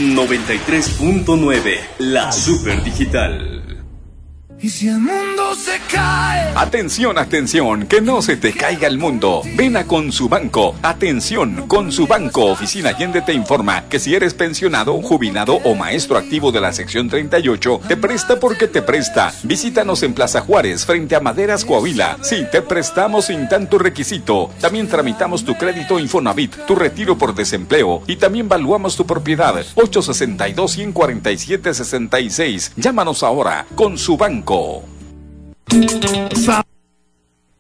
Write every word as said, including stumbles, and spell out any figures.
noventa y tres punto nueve, la Super Digital. ¿Y si el mundo se cae? Atención, atención, que no se te caiga el mundo. Ven a Consubanco. Atención, Consubanco, Oficina Allende te informa que si eres pensionado, jubilado o maestro activo de la sección treinta y ocho, te presta porque te presta. Visítanos en Plaza Juárez, frente a Maderas, Coahuila. Sí, te prestamos sin tanto requisito. También tramitamos tu crédito Infonavit, tu retiro por desempleo y también valuamos tu propiedad. ocho sesenta y dos, ciento cuarenta y siete, sesenta y seis. Llámanos ahora. Consubanco.